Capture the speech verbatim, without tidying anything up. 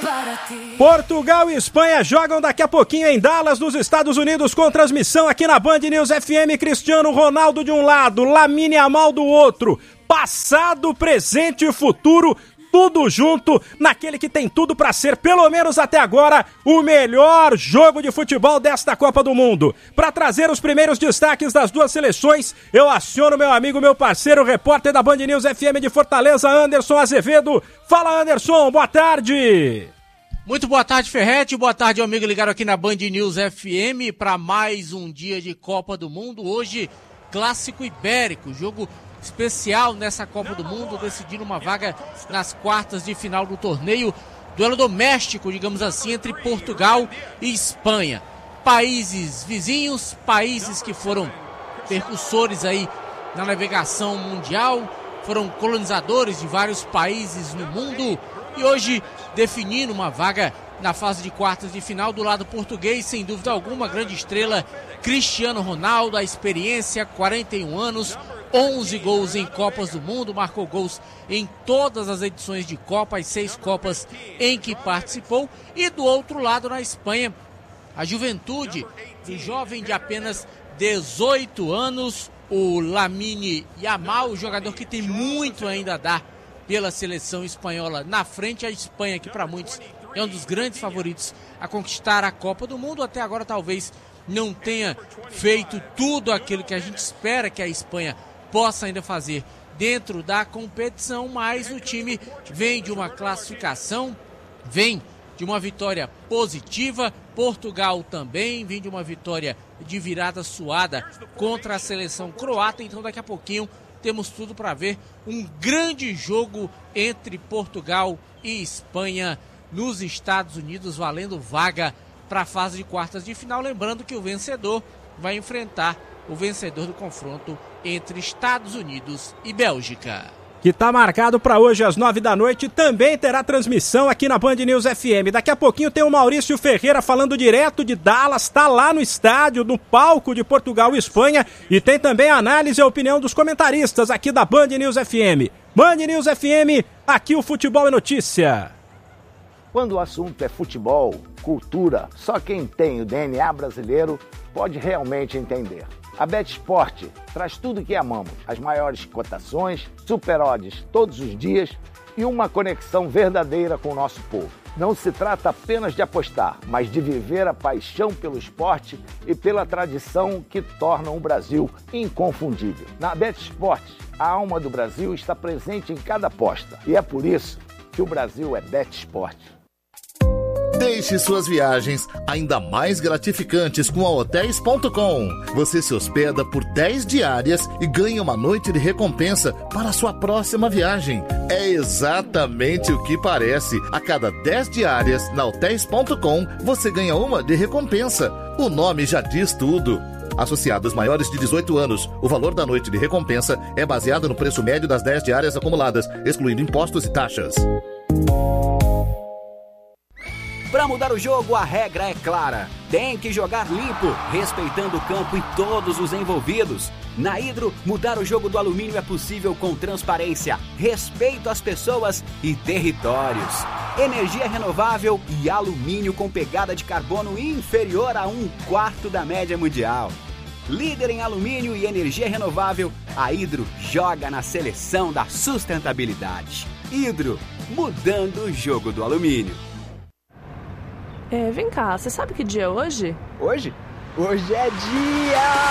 Portugal e Espanha jogam daqui a pouquinho em Dallas, nos Estados Unidos, com transmissão aqui na Band News F M. Cristiano Ronaldo de um lado, Lamine Yamal do outro. Passado, presente e futuro, tudo junto naquele que tem tudo para ser, pelo menos até agora, o melhor jogo de futebol desta Copa do Mundo. Para trazer os primeiros destaques das duas seleções, eu aciono meu amigo, meu parceiro, repórter da Band News F M de Fortaleza, Anderson Azevedo. Fala, Anderson, boa tarde. Muito boa tarde, Ferretti, boa tarde, amigo ligado aqui na Band News F M para mais um dia de Copa do Mundo. Hoje, Clássico Ibérico, jogo especial nessa Copa do Mundo, decidindo uma vaga nas quartas de final do torneio, duelo doméstico, digamos assim, entre Portugal e Espanha. Países vizinhos, países que foram percussores aí na navegação mundial, foram colonizadores de vários países no mundo e hoje definindo uma vaga na fase de quartas de final do lado português, sem dúvida alguma, grande estrela Cristiano Ronaldo, a experiência, quarenta e um anos, onze gols em Copas do Mundo, marcou gols em todas as edições de Copa, as seis Copas em que participou. E do outro lado, na Espanha, a juventude do jovem de apenas dezoito anos, o Lamine Yamal, o jogador que tem muito ainda a dar pela seleção espanhola na frente. A Espanha, que para muitos é um dos grandes favoritos a conquistar a Copa do Mundo, até agora talvez não tenha feito tudo aquilo que a gente espera que a Espanha possa ainda fazer dentro da competição, mas o time vem de uma classificação, vem de uma vitória positiva. Portugal também vem de uma vitória de virada suada contra a seleção croata, então daqui a pouquinho temos tudo para ver um grande jogo entre Portugal e Espanha nos Estados Unidos, valendo vaga para a fase de quartas de final, lembrando que o vencedor vai enfrentar o vencedor do confronto entre Estados Unidos e Bélgica. Que está marcado para hoje às nove da noite, também terá transmissão aqui na Band News F M. Daqui a pouquinho tem o Maurício Ferreira falando direto de Dallas, está lá no estádio, no palco de Portugal e Espanha, e tem também a análise e a opinião dos comentaristas aqui da Band News F M. Band News F M, aqui o futebol é notícia. Quando o assunto é futebol, cultura, só quem tem o D N A brasileiro pode realmente entender. A BetSport traz tudo que amamos, as maiores cotações, super odds todos os dias e uma conexão verdadeira com o nosso povo. Não se trata apenas de apostar, mas de viver a paixão pelo esporte e pela tradição que tornam o Brasil inconfundível. Na BetSport, a alma do Brasil está presente em cada aposta e é por isso que o Brasil é BetSport. Deixe suas viagens ainda mais gratificantes com a Hotéis ponto com. Você se hospeda por dez diárias e ganha uma noite de recompensa para a sua próxima viagem. É exatamente o que parece. A cada dez diárias na Hotéis ponto com, você ganha uma de recompensa. O nome já diz tudo. Associados maiores de dezoito anos, o valor da noite de recompensa é baseado no preço médio das dez diárias acumuladas, excluindo impostos e taxas. Para mudar o jogo, a regra é clara. Tem que jogar limpo, respeitando o campo e todos os envolvidos. Na Hidro, mudar o jogo do alumínio é possível com transparência, respeito às pessoas e territórios. Energia renovável e alumínio com pegada de carbono inferior a um quarto da média mundial. Líder em alumínio e energia renovável, a Hidro joga na seleção da sustentabilidade. Hidro, mudando o jogo do alumínio. É, vem cá, você sabe que dia é hoje? Hoje? Hoje é dia